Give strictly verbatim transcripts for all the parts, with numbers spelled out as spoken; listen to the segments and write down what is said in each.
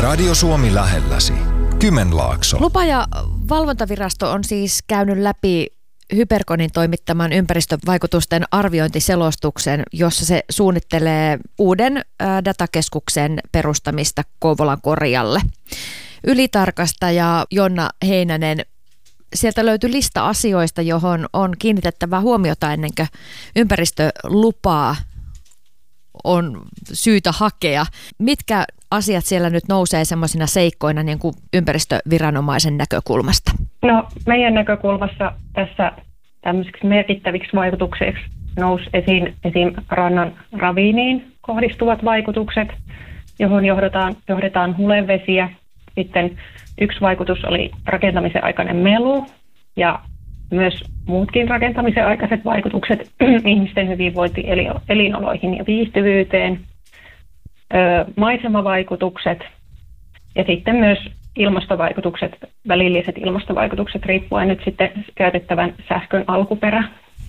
Radio Suomi lähelläsi. Kymenlaakso. Lupa- ja valvontavirasto on siis käynyt läpi Hyperconin toimittaman ympäristövaikutusten arviointiselostuksen, jossa se suunnittelee uuden datakeskuksen perustamista Kouvolan Korjalle. Ylitarkastaja Jonna Heinänen, sieltä löytyi lista asioista, johon on kiinnitettävä huomiota ennen kuin ympäristölupaa on syytä hakea. Mitkä asiat siellä nyt nousee semmoisina seikkoina niin kuin ympäristöviranomaisen näkökulmasta? No meidän näkökulmassa tässä tämmöisiksi merkittäviksi vaikutuksiksi nousi esiin esim. Rannan raviiniin kohdistuvat vaikutukset, johon johdetaan, johdetaan hulevesiä. Sitten yksi vaikutus oli rakentamisen aikainen melu ja myös muutkin rakentamisen aikaiset vaikutukset ihmisten hyvinvointi, elinoloihin ja viihtyvyyteen, maisemavaikutukset ja sitten myös ilmastovaikutukset, välilliset ilmastovaikutukset riippuen nyt sitten käytettävän sähkön alkuperä.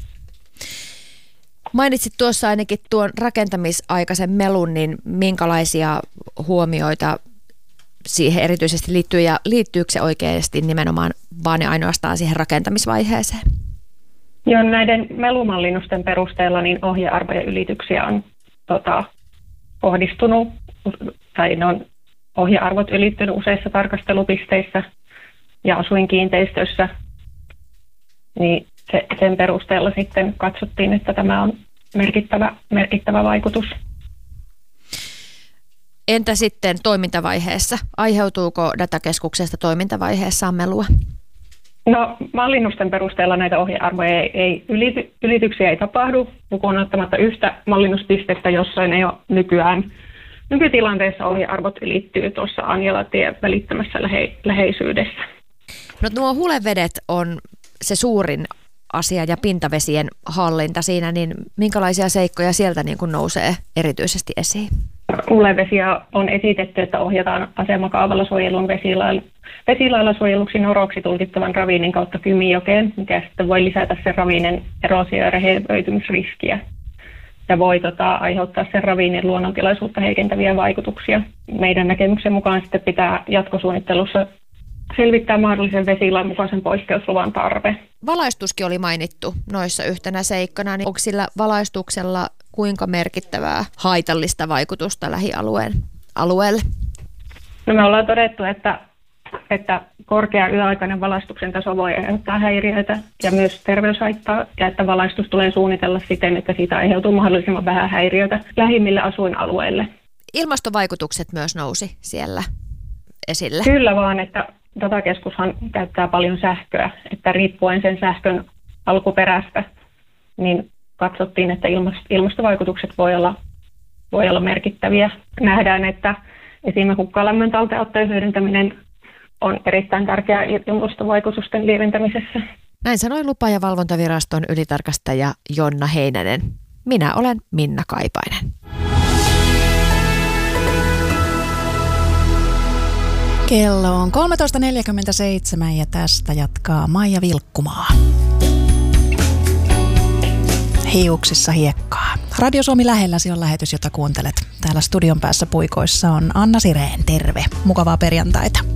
Mainitsit tuossa ainakin tuon rakentamisaikaisen melun, niin minkälaisia huomioita siihen erityisesti liittyy ja liittyykö se oikeasti nimenomaan vaan ja ainoastaan siihen rakentamisvaiheeseen? Joo, näiden melumallinnusten perusteella niin ohjearvojen ylityksiä on tota, kohdistunut, tai ne on ohjearvot ylittynyt useissa tarkastelupisteissä ja asuinkiinteistöissä, niin se, sen perusteella sitten katsottiin, että tämä on merkittävä, merkittävä vaikutus. Entä sitten toimintavaiheessa? Aiheutuuko datakeskuksesta toimintavaiheessaan melua? No mallinnusten perusteella näitä ohjearvoja ei, ei ylity, ylityksiä ei tapahdu, lukuun ottamatta yhtä mallinnuspistettä, jossa ne jo nykyään nykytilanteessa ohjearvot ylittyy tuossa Anjalatien välittömässä lähe, läheisyydessä. No nuo hulevedet on se suurin asia ja pintavesien hallinta siinä, niin minkälaisia seikkoja sieltä niin kuin nousee erityisesti esiin? Hulevesiä on esitetty, että ohjataan asemakaavalla suojelun vesilailla, vesilailla suojeluksi noroksi tulkittavan raviinin kautta Kymijokeen, mikä sitten voi lisätä sen raviinen eroosio- ja rehevöitymisriskiä ja voi tota, aiheuttaa sen raviinin luonnontilaisuutta heikentäviä vaikutuksia. Meidän näkemyksen mukaan sitten pitää jatkosuunnittelussa selvittää mahdollisen vesilain mukaisen poikkeusluvan tarve. Valaistuskin oli mainittu noissa yhtenä seikkana, niin onko sillä valaistuksella kuinka merkittävää haitallista vaikutusta lähialueen alueelle? No me ollaan todettu, että, että korkea yöaikainen valaistuksen taso voi aiheuttaa häiriöitä ja myös terveyshaittaa, ja että valaistus tulee suunnitella siten, että siitä aiheutuu mahdollisimman vähän häiriöitä lähimmille asuinalueille. Ilmastovaikutukset myös nousi siellä esille. Kyllä vaan, että datakeskushan käyttää paljon sähköä, että riippuen sen sähkön alkuperästä, niin katsottiin, että ilmastovaikutukset voi olla, voi olla merkittäviä. Nähdään, että esimerkiksi hukkalämmön talteenottojen hyödyntäminen on erittäin tärkeää ilmastovaikutusten lieventämisessä. Näin sanoi Lupa- ja valvontaviraston ylitarkastaja Jonna Heinänen. Minä olen Minna Kaipainen. Kello on kolmetoista neljäkymmentäseitsemän ja tästä jatkaa Maija Vilkkumaa. Hiuksissa hiekkaa. Radio Suomi lähelläsi on lähetys, jota kuuntelet. Täällä studion päässä puikoissa on Anna Sireen. Terve. Mukavaa perjantaita.